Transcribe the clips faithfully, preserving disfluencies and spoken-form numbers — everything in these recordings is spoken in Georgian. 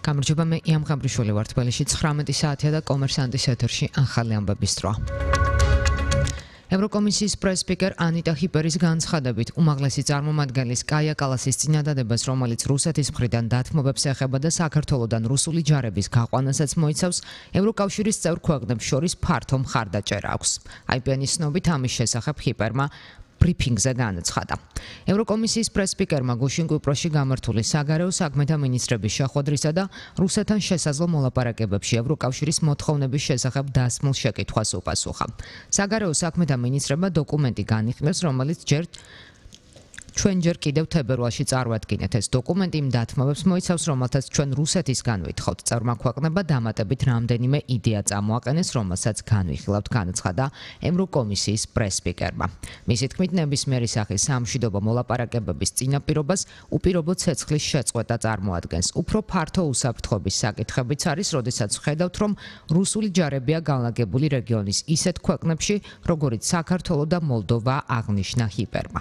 გამარჯობა, მე იამ ღაბრიშვილი ვარ. თბილისში ცხრამეტი საათია და კომერსანტის ეთერში ახალი ამბების დროა. ევროკომისიის პრეს-სპიკერ ანიტა ჰიპერის განცხადებით, უმაღლესი წარმომადგენლის კაია კალასის წინადადებას, რომელიც რუსეთის მხრიდან დათმობებს ეხება და საქართველოდან რუსული ჯარების გაყვანასაც მოიცავს, ევროკავშირის წევრ ქვეყნებს შორის ფართო მხარდაჭერა აქვს. აი ბი ენ-ის ცნობით ამის შესახებ ჰიპერმა ბრიფინგზე განაცხადა. ევროკომისიის პრეს-სპიკერმა გუშინ კვიპროსში გამართული საგარეო საქმეთა მინისტრების შეხვედრისა და რუსეთთან შესაძლო მოლაპარაკებებში ევროკავშირის მოთხოვნების შესახებ დასმულ შეკითხვას უპასუხა. საგარეო საქმეთა მინისტრებმა დოკუმენტი განიხილეს, რომელიც ჯერ ჩვენ ჯერ კიდევ თებერვალში წარვადგინეთ. ეს დოკუმენტი იმ დათმობებს მოიცავს, რომელთაც ჩვენ რუსეთისგან ვითხოვთ. წევრმა ქვეყნებმა დამატებით რამდენიმე იდეა წამოაყენეს, რომელსაც განვიხილავთ, განაცხადა ევროკომისიის პრეს-სპიკერმა. მისი თქმით, ნებისმიერი სახის სამშვიდობო მოლაპარაკებების წინაპირობას უპირობო ცეცხლის შეწყვეტა წარმოადგენს. უფრო ფართო უსაფრთხოების საკითხებიც არის, როდესაც ვხედავთ, რომ რუსული ჯარებია განლაგებული რეგიონის ისეთ ქვეყნებში, როგორიც საქართველო და მოლდოვა, აღნიშნა ჰიპერმა.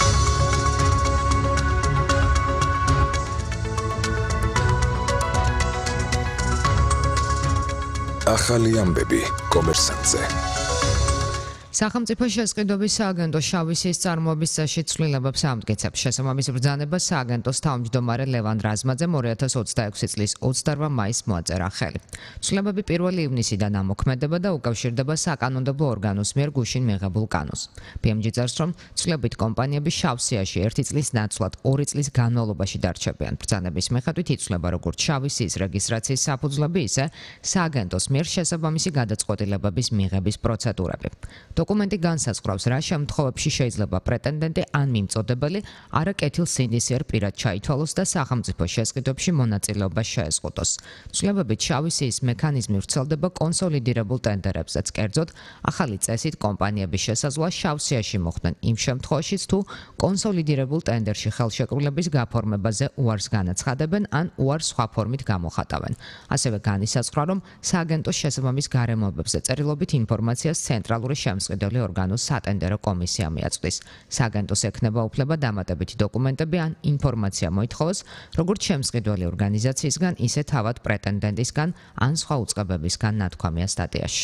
ახალი ამბები კომერსანტზე. სახელმწიფო შესყიდვების სააგენტო შავისის წარმოების წესში ცვლილებებს ამტკიცებს. შესაბამის ბრძანებას სააგენტოს თავმჯდომარე ლევან რაზმაძემ ორი ათას ოცდაექვსი წლის ოცდაორმა მაისს მოაწერა ხელი. ცვლილებები პირველი ივნისიდან ამოქმედება და უკავშირდება საკანონმდებლო ორგანოს მიერ გუშინ მიღებულ კანონს. ბი ემ ჯი წერს, რომ ცვლილებით კომპანიები შავ სიაში ერთი წლის ნაცვლად ორი წლის განმავლობაში დარჩებიან. ბრძანების მიხედვით იცვლება როგორც შავი სიის რეგისტრაციის საფუძვლები, ისე სააგენტოს მიერ შესაბამისი გადაწყვეტილებების მიღების პროცედურები. დოკუმენტი განსაზღვრავს, რა შემთხვევებში შეიძლება პრეტენდენტი ან მიმწოდებელი არაკეთილ სინდისიერ პირად ჩაითვალოს და სახელმწიფო შესყიდვებში მონაწილეობა შეეზღუდოს. ცვლილებებით შავი სიის მექანიზმი ვრცელდება კონსოლიდირებულ ტენდერებზეც. კერძოდ, ახალი წესით კომპანიების შესაძლოა შავ სიაში მოხვდნენ იმ შემთხვევაშიც, თუ კონსოლიდირებულ ტენდერში ხელშეკრულების გაფორმებაზე უარს განაცხადებენ ან უარს სხვა ფორმით გამოხატავენ. ასევე განისაზღვრა, რომ სააგენტოს შესაბამის გარემოებებზე წერილობით ინფორმაციას ცენტრალური შემსყიდველი ორგანოს სატენდერო კომისია მიაწვდის. სააგენტოს ექნება უფლება დამატებითი დოკუმენტები ან ინფორმაცია მოითხოვოს, როგორც შემსყიდველი ორგანიზაციისგან, ისე თავად პრეტენდენტისგან ან სხვა უწყებებისგან ნათქვამია სტატიაში.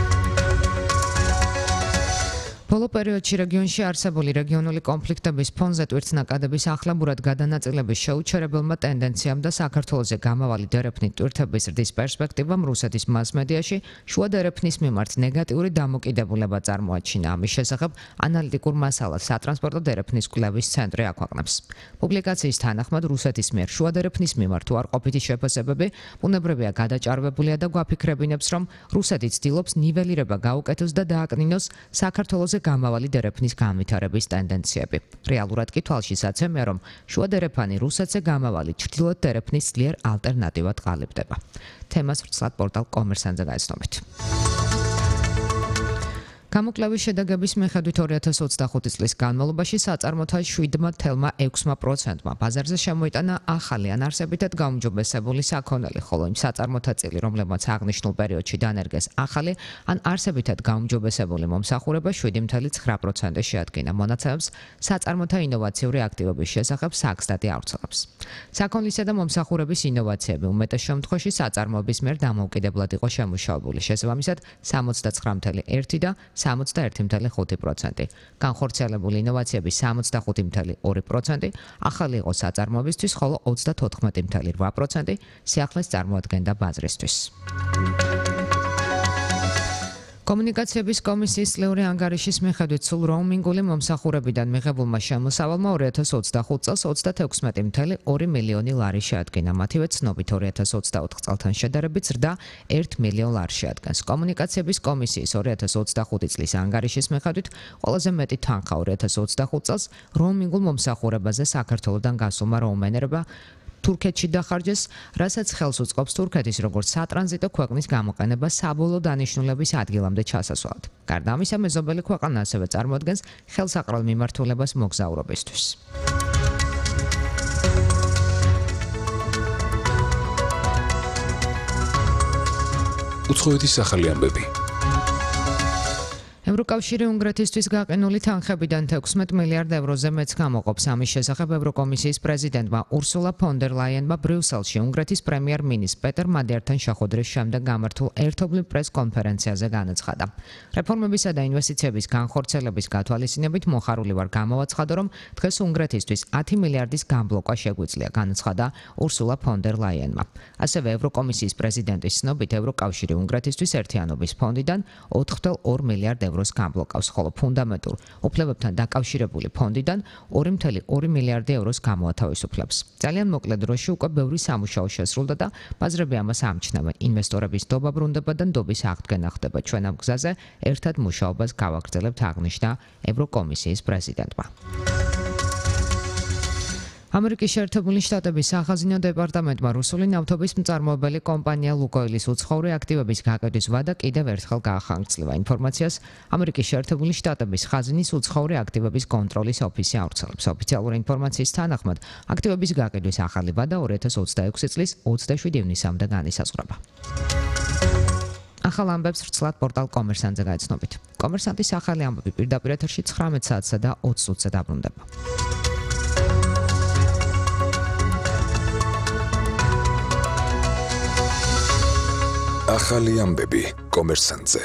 ბოლო პერიოდში რეგიონში არსებული რეგიონული კონფლიქტების ფონზე ტვირთნაკადების ახლებურად გადანაწილების შეუჩერებელმა ტენდენციამ და საქართველოზე გამავალი დერეფნით ტვირთების ზრდის პერსპექტივამ რუსეთის მასმედიაში შუა დერეფნის მიმართ ნეგატიური დამოკიდებულება წარმოაჩინა. ამის შესახებ ანალიტიკურ მასალას სატრანსპორტო დერეფნის კვლევის ცენტრი აქვეყნებს. პუბლიკაციის თანახმად რუსეთის მიერ შუა დერეფნის მიმართ უარყოფითი შეფასებები ბუნებრივია გადაჭარბებულია და გვაფიქრებინებს, რომ რუსეთი ცდილობს ნიველირება გაუკეთოს და დააკნინოს საქართველოს გამავალი დერეფნის განვითარების ტენდენციები. რეალურად კი თვალშისაცემია, რომ შუა დერეფანი რუსეთზე გამავალი ჩრდილოეთ დერეფნის ძლიერ ალტერნატივად ყალიბდება. თემას ვრცლად პორტალ კომერსანტზე გაიცნობით. გამოკვლევის შედეგების მიხედვით ორი ათას ოცდახუთი წლის განმავლობაში საწარმოთა შვიდ ათეულმა ექვსმა პროცენტმა ბაზარზე შემოიტანა ახალი ან არსებითად გაუმჯობესებული საქონელი, ხოლო იმ საწარმოთა წილი, რომლებმაც აღნიშნულ პერიოდში დანერგეს ახალი ან არსებითად გაუმჯობესებული მომსახურება შვიდი ათეული ცხრა პროცენტი შეადგინა. მონაცემებს საწარმოთა ინოვაციური აქტივობის შესახებ საქსტატი ავრცელებს. საქონლისა და მომსახურების ინოვაციები უმეტეს შემთხვევაში საწარმოების მიერ დამოუკიდებლად იყო შემუშავებული. შესაბამისად, სამოცდაცხრა ათეული ერთი და სამოცდაერთი ათეული ხუთი პროცენტი. განხორციელებული ინოვაციები სამოცდახუთი ათეული ორი პროცენტი, ახალი იყო საწარმოებისთვის, ხოლო ოცდათოთხმეტი ათეული რვა პროცენტი სიახლეს წარმოადგენდა ბაზრისთვის. კომუნიკაციების კომისიის წლიური ანგარიშის მიხედვით სულ როუმინგული მომსახურებიდან მიღებულმა შემოსავალმა ორი ათას ოცდახუთ წელს ოცდათექვსმეტი ათეული ორი მილიონი ლარი შეადგინა. მათივე ცნობით ორი ათას ოცდაოთხ წელთან შედარებით ზრდა ერთ მილიონ ლარს შეადგენს. კომუნიკაციების კომისიის ორი ათას ოცდახუთი წლის ანგარიშის მიხედვით ყველაზე მეტი თანხა ორი ათას ოცდახუთ წელს როუმინგულ მომსახურებაზე საქართველოდან გასულმა როუმენერებმა თურქეთში დახარჯეს, რასაც ხელს უწყობს თურქეთის როგორც სატრანზიტო ქვეყნის გამოყენება საბოლოო დანიშნულების ადგილამდე ჩასასვლელად. გარდა ამისა, მეზობელი ქვეყანა ასევე წარმოადგენს ხელსაყრელ მიმართულებას მოგზაურობისთვის. უცხოეთის ახალი ამბები. ევროკავშირი უნგრეთისთვის გაყინული თანხებიდან თექვსმეტ მილიარდ ევროზე მეც გამოყოფს. ამის შესახებ ევროკომისიის პრეზიდენტმა ურსულა ფონ დერ ლაიენმა ბრიუსელში უნგრეთის პრემიერ-მინისტრ პეტერ მადერთან შეხვედრის შემდეგ გამართულ ერთობლივ პრეს-კონფერენციაზე განაცხადა. რეფორმებისა და ინვესტიციების განხორციელების გათვალისწინებით მოხარული ვარ გამოვაცხადო, რომ დღეს უნგრეთისთვის ათი მილიარდის გამბლოკვა შეგვიძლია, განაცხადა ურსულა ფონ დერ ლაიენმა. ასევე ევროკომისიის პრეზიდენტის ცნობით ევროკავშირი უნგრეთისთვის ერთიანობის ფონდიდან ოთხ წუთი ორ მილიარდ ევროს გამბლოკავს, ხოლო ფუნდამენტურ უფლებებთან დაკავშირებული ფონდიდან ორი წუთი ორი მილიარდი ევროს გამოათავისუფლებს. ძალიან მოკლე დროში უკვე ბევრი სამუშაო შესრულდა და ბაზრები ამას ამჩნევენ. ინვესტორების ნდობა ბრუნდება და ნდობის აღდგენა ხდება. ჩვენ ამ გზაზე ერთად მუშაობას გავაგრძელებთ, აღნიშნა ევროკომისიის პრეზიდენტმა. ამერიკის შეერთებული შტატების სახაზინო დეპარტამენტმა რუსული ნავთობის მწარმოებელი კომპანია ლუკოილის უცხოური აქტივების გაკეთვის ვადა კიდევ ერთხელ გაახანგრძლива. ინფორმაციას ამერიკის შეერთებული შტატების ხაზინის უცხოური აქტივების კონტროლის ოფისი ავრცელებს. ოფიციალური ინფორმაციის თანახმად, აქტივების გაკეთვის ახალი ვადა ორი ათას ოცდაექვსი წლის ოცდაშვიდი ივნისამდე განისაზღვრება. ახალ ამბებს ვრცლად პორტალ კომერსანტზე გაიცნობით. კომერსანტის ახალი ამბები პირდაპირ ეთერში ცხრამეტ საათსა და ოცი წუთზე დაბრუნდება. ახალი ამბები კომერსანტზე.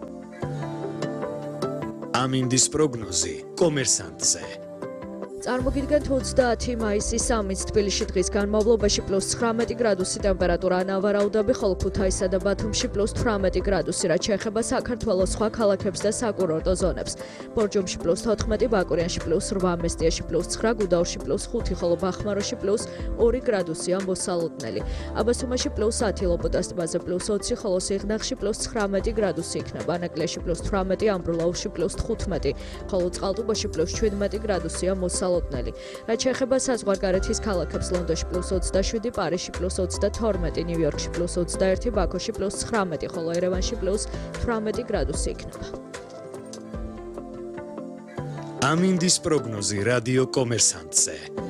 ამინდის პროგნოზი კომერსანტზე. წარმოგიდგენთ ოცდაათი მაისის სამიც თბილისში დღის განმავლობაში პლუს ცხრამეტი გრადუსი ტემპერატურა ანავარაუდები, ხოლო ქუთაისსა და ბათუმში პლუს თვრამეტი გრადუსი, რაც შეეხება საქართველოს სხვა ქალაქებს და საკურორტო ზონებს. ბორჯომში პლუს თოთხმეტი, ბაკურიანში პლუს რვა, მესტიაში პლუს ცხრა, გუდაურში პლუს ხუთი, ხოლო ბახმაროში პლუს ორი გრადუსია მოსალოდნელი. აბასუმაში პლუს ათი, ლოპოტას ტბაზე პლუს ოცი, ხოლო სიღნაღში პლუს ცხრამეტი გრადუსი იქნება. ანაკლიაში პლუს თვრამეტი, ამბროლაურში პლუს თხუთმეტი, ხოლო წყალტუბოში პლუს შვიდმეტი გრადუსია მოსალოდნელი. რაც შეეხება საზღვარგარეთის ქალაქებს, ლონდონში პლუს ოცდაშვიდი, პარიზში პლუს ოცდათორმეტი, ნიუ-იორკში პლუს ოცდაერთი, ბაქოში პლუს ცხრამეტი, ხოლო ერევანში პლუს თვრამეტი გრადუსი იქნება. ამინდის პროგნოზი რადიო კომერსანტზე.